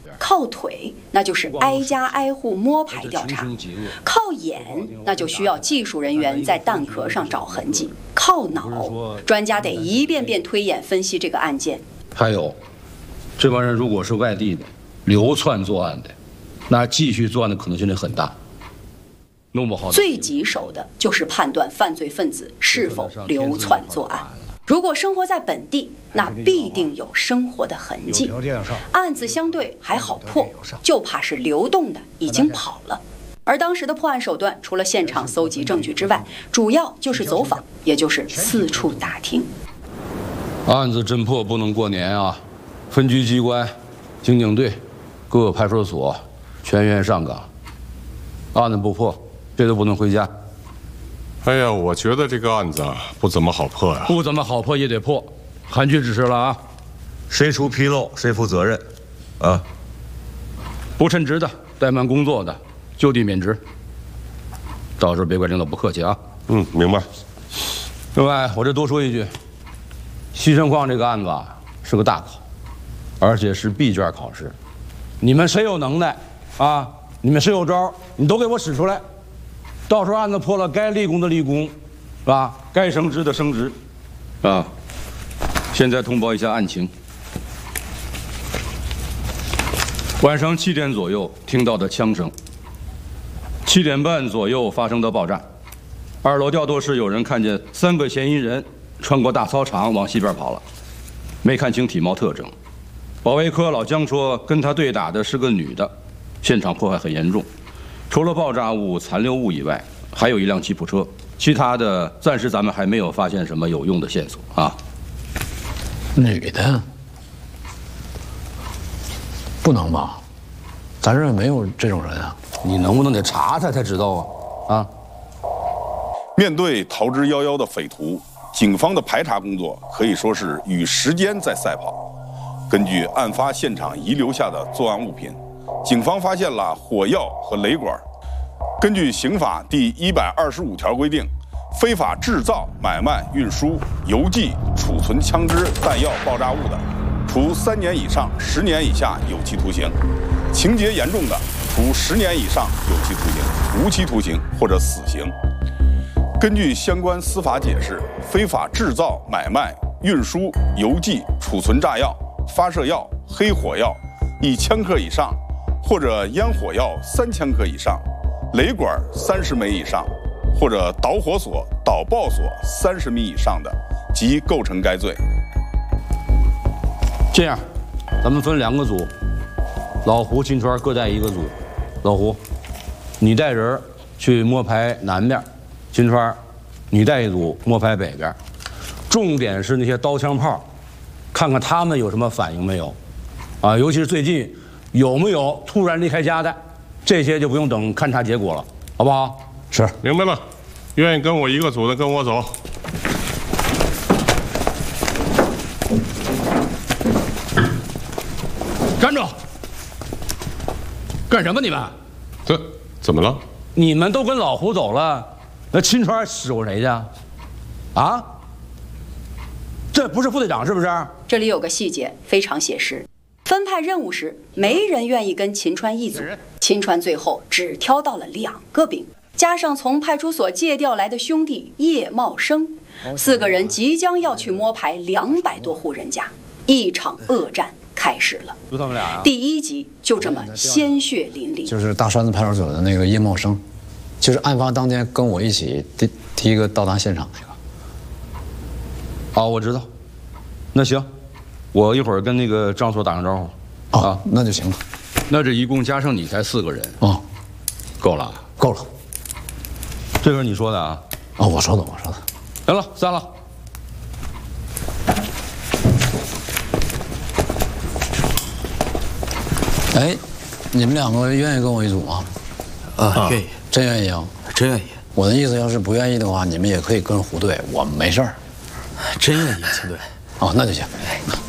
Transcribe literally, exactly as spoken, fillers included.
靠腿那就是挨家挨户摸排调查；靠眼那就需要技术人员在弹壳上找痕迹；靠脑，专家得一遍遍推演分析这个案件。 还有，这帮人如果是外地的流窜作案的，那继续作案的可能性很大。 弄不好， 最棘手的就是判断犯罪分子是否流窜作案。如果生活在本地，那必定有生活的痕迹，案子相对还好破，就怕是流动的已经跑了。而当时的破案手段，除了现场搜集证据之外，主要就是走访，也就是四处打听。 案子侦破不能过年啊！分局机关、刑警队、各个派出所全员上岗。案子不破。 这都不能回家。 哎呀，我觉得这个案子不怎么好破呀。 不怎么好破也得破，韩局指示了啊， 谁出纰漏谁负责任，啊。 不称职的、怠慢工作的，就地免职。到时候别怪领导不客气啊。 嗯，明白。 另外，我这多说一句，西城矿这个案子啊是个大考，而且是闭卷考试。你们谁有能耐啊？你们谁有招，你都给我使出来。 到时候案子破了，该立功的立功，是吧？该升职的升职，啊！现在通报一下案情。晚上七点左右听到的枪声，七点半左右发生的爆炸。二楼调度室有人看见三个嫌疑人穿过大操场往西边跑了，没看清体貌特征。保卫科老姜说，跟他对打的是个女的，现场破坏很严重。 除了爆炸物、残留物以外，还有一辆吉普车，其他的暂时咱们还没有发现什么有用的线索啊。 女的？不能吧？咱这儿没有这种人啊。 你能不能得查查才知道啊？啊！ 面对逃之夭夭的匪徒，警方的排查工作可以说是与时间在赛跑。根据案发现场遗留下的作案物品。 警方发现了火药和雷管。根据刑法第一百二十五条规定，非法制造、买卖、运输、邮寄、储存枪支、弹药、爆炸物的，处三年以上十年以下有期徒刑；情节严重的，处十年以上有期徒刑、无期徒刑或者死刑。根据相关司法解释，非法制造、买卖、运输、邮寄、储存炸药、发射药、黑火药一千克以上。 或者烟火药三千克以上，雷管三十枚以上，或者导火索、导爆索三十米以上的，即构成该罪。 这样，咱们分两个组，老胡、金川各带一个组。老胡，你带人去摸排南边；金川，你带一组摸排北边。重点是那些刀枪炮，看看他们有什么反应没有，啊，尤其是最近。 有没有突然离开家的？这些就不用等勘察结果了，好不好？ 是， 明白了。愿意跟我一个组的，跟我走。 站住！干什么你们？ 这怎么了？ 你们都跟老胡走了，那秦川使唤谁去？啊？这不是副队长是不是？ 这里有个细节非常写实。 分派任务时，没人愿意跟秦川一组。秦川最后只挑到了两个兵，加上从派出所借调来的兄弟叶茂生，四个人即将要去摸排两百多户人家，一场恶战开始了。 就他们俩啊！ 第一集就这么鲜血淋漓。 就是大栓子派出所的那个叶茂生，就是案发当天跟我一起第第一个到达现场那个。 哦，我知道。那行。 我一会儿跟那个张所打声招呼， 啊，哦、那就行了。 那这一共加上你才四个人， 哦， 够了， 够了。 这个是你说的啊？ 啊、哦，我说的，我说的。 行了，散了。 哎，你们两个愿意跟我一组吗？ 啊，愿意， 真愿意啊， 真愿意。 我的意思，要是不愿意的话，你们也可以跟胡队，我没事儿。 真愿意，秦队。 哦，那就行。